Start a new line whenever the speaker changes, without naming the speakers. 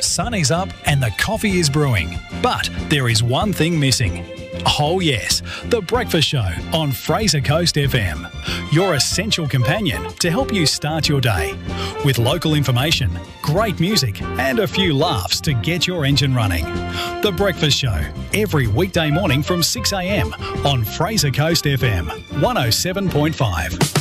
sun is up and the coffee is brewing. But there is one thing missing. Oh yes, The Breakfast Show on Fraser Coast FM. Your essential companion to help you start your day. With local information, great music and a few laughs to get your engine running. The Breakfast Show, every weekday morning from 6 a.m. on Fraser Coast FM 107.5.